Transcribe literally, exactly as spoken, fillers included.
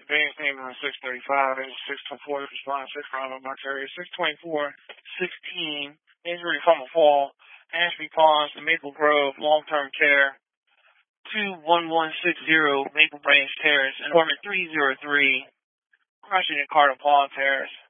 Banks name on six thirty-five and six twenty-four. Respond six round on March area. six twenty-four sixteen. Injury from a fall. Ashby Ponds, the Maple Grove long-term care. two one one six zero Maple Branch Terrace. And Informant three zero three. Crushing at Carter Paul Terrace.